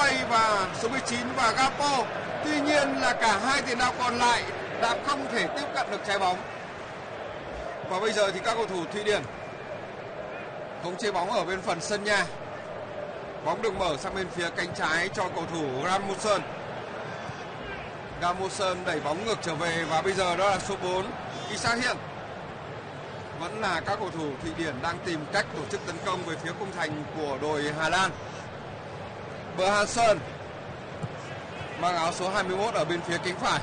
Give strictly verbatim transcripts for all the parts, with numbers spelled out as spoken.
mươi và số mười chín và Gapo. Tuy nhiên là cả hai tiền đạo còn lại đã không thể tiếp cận được trái bóng. Và bây giờ thì các cầu thủ Thụy Điển khống chế bóng ở bên phần sân nhà. Bóng được mở sang bên phía cánh trái cho cầu thủ Rasmussen. Rasmussen đẩy bóng ngược trở về và bây giờ đó là số bốn Isaac Hiên. Vẫn là các cầu thủ Thụy Điển đang tìm cách tổ chức tấn công về phía khung thành của đội Hà Lan. Bờ Hansen mang áo số hai mươi mốt ở bên phía cánh phải.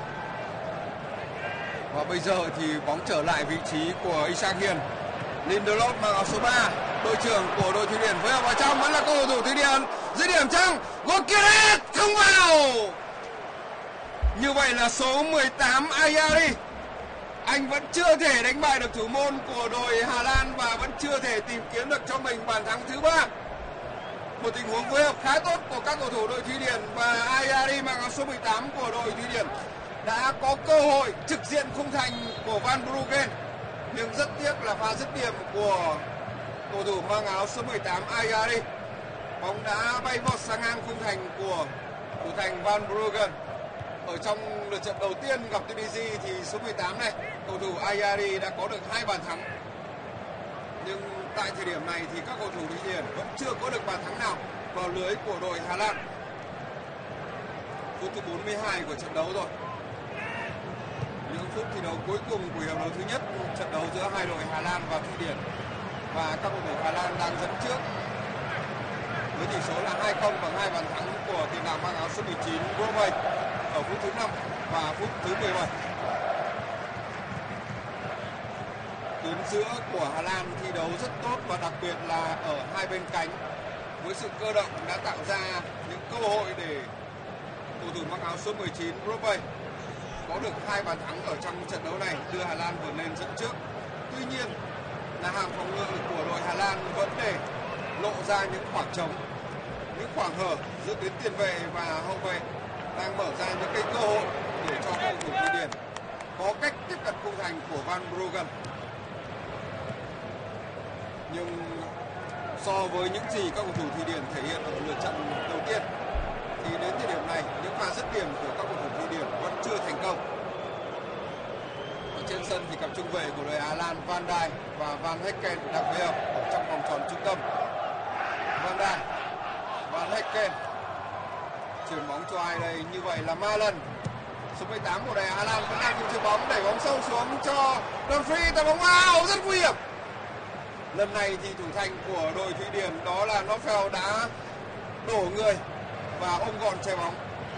Và bây giờ thì bóng trở lại vị trí của Isaac Hiên. Lindelof mang áo số ba, đội trưởng của đội Thụy Điển phối hợp vào trong, vẫn là cầu thủ Thụy Điển. Dứt điểm trăng, Gyökeres không vào. Như vậy là số mười tám Ayari, anh vẫn chưa thể đánh bại được thủ môn của đội Hà Lan và vẫn chưa thể tìm kiếm được cho mình bàn thắng thứ ba. Một tình huống phối hợp khá tốt của các cầu thủ đội Thụy Điển và Ayari mang áo số mười tám của đội Thụy Điển đã có cơ hội trực diện khung thành của Van Bruggen, nhưng rất tiếc là pha dứt điểm của cầu thủ mang áo số mười tám Ayari. Bóng đã bay vọt sang ngang khung thành của thủ thành Van Bruggen. Ở trong lượt trận đầu tiên gặp Tunisia thì số mười tám này, cầu thủ Ayari đã có được hai bàn thắng. Nhưng tại thời điểm này thì các cầu thủ Thụy Điển vẫn chưa có được bàn thắng nào vào lưới của đội Hà Lan. Phút thứ bốn mươi hai của trận đấu rồi. Những phút thi đấu cuối cùng của hiệp đấu thứ nhất trận đấu giữa hai đội Hà Lan và Thụy Điển. Và các cầu thủ Hà Lan đang dẫn trước với tỷ số là hai không bằng hai bàn thắng của tiền đạo mang áo số mười chín Robey ở phút thứ năm và phút thứ mười bảy. Tuyến giữa của Hà Lan thi đấu rất tốt và đặc biệt là ở hai bên cánh với sự cơ động đã tạo ra những cơ hội để cầu thủ mang áo số mười chín Robey có được hai bàn thắng ở trong trận đấu này, đưa Hà Lan vượt lên dẫn trước. Tuy nhiên là hàng phòng ngự của đội Hà Lan vẫn để lộ ra những khoảng trống, những khoảng hở giữa tuyến tiền vệ và hậu vệ, đang mở ra những cái cơ hội để cho cầu thủ Thụy Điển có cách tiếp cận khung thành của Van Bruggen. Nhưng so với những gì các cầu thủ Thụy Điển thể hiện ở lượt trận đầu tiên thì đến thời điểm này những pha dứt điểm của các cầu thủ Thụy Điển vẫn chưa thành công. Ở trên sân thì cặp trung vệ của đội Hà Lan Van Dijk và Van Hekken đang phối hợp ở trong vòng tròn trung tâm. Van Dijk, Van Hekken chuyển bóng cho ai đây? Như vậy là Malen, số mười tám của đội Hà Lan vẫn đang chuyền bóng, đẩy bóng sâu xuống cho Dumfries, tạt bóng vào rất nguy hiểm. Lần này thì thủ thành của đội Thụy Điển đó là Nofel đã đổ người và ôm gọn trái bóng.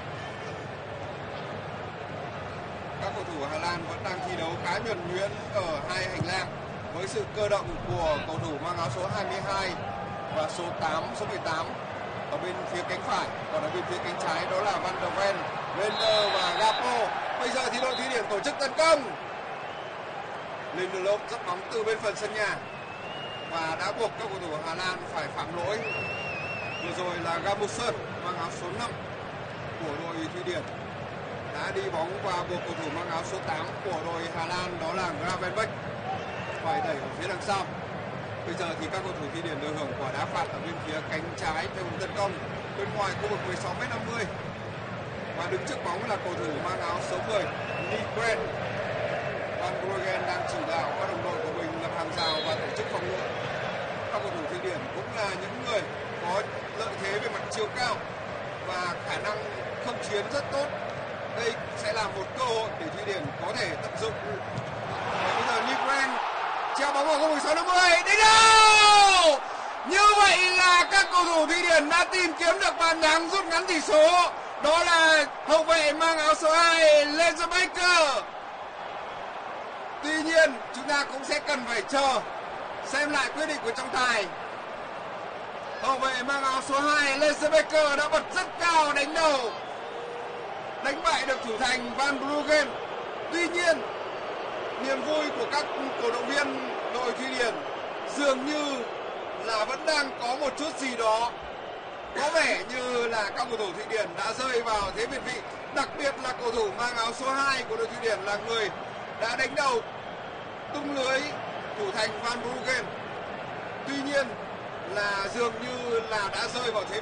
Các cầu thủ Hà Lan vẫn đang thi đấu khá nhuần nhuyễn ở hai hành lang với sự cơ động của cầu thủ mang áo số hai mươi hai và số tám, số mười tám ở bên phía cánh phải, còn ở bên phía cánh trái đó là Van der Ven, Render và Gapo. Bây giờ thì đội Thụy Điển tổ chức tấn công. Lindelof dắt bóng từ bên phần sân nhà và đã buộc các cầu thủ Hà Lan phải phạm lỗi. Vừa rồi là Rasmussen mang áo số năm của đội Thụy Điển đã đi bóng và buộc cầu thủ mang áo số tám của đội Hà Lan đó là Gravenberch phải đẩy ở phía đằng sau. Bây giờ thì các cầu thủ Thụy Điển được hưởng quả đá phạt ở bên phía cánh trái theo hướng tấn công bên ngoài khu vực mười sáu mét năm mươi. Và đứng trước bóng là cầu thủ mang áo số mười Nygren. Van Bruggen đang chỉ đạo các đồng đội của mình lập hàng rào và tổ chức phòng ngự. Các cầu thủ Thụy Điển cũng là những người có lợi thế về mặt chiều cao và khả năng không chiến rất tốt. Đây sẽ là một cơ hội để Thụy Điển có thể tận dụng. Và bây giờ Nygren treo bóng vào khu mười sáu năm mươi, đánh đâu! Như vậy là các cầu thủ Thụy Điển đã tìm kiếm được bàn thắng rút ngắn tỷ số. Đó là hậu vệ mang áo số hai Lezebecker. Tuy nhiên chúng ta cũng sẽ cần phải chờ xem lại quyết định của trọng tài. Hậu vệ mang áo số hai Lezebecker đã bật rất cao đánh đầu, đánh bại được thủ thành Van Bruggen. Tuy nhiên niềm vui của các cổ động viên đội Thụy Điển dường như là vẫn đang có một chút gì đó, có vẻ như là các cầu thủ Thụy Điển đã rơi vào thế việt vị, đặc biệt là cầu thủ mang áo số hai của đội Thụy Điển là người đã đánh đầu tung lưới thủ thành Van Bruggen. Tuy nhiên là dường như là đã rơi vào thế